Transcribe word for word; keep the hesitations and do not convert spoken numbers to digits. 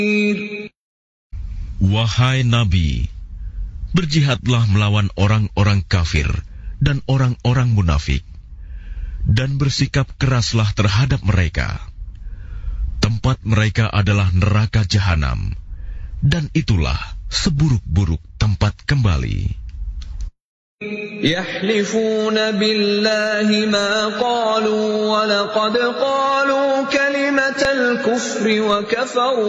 Wahai Nabi, berjihadlah melawan orang-orang kafir dan orang-orang munafik, dan bersikap keraslah terhadap mereka. Tempat mereka adalah neraka jahanam, dan itulah seburuk-buruk tempat kembali. يحلفون بالله ما قالوا ولقد قالوا كلمة الكفر وكفروا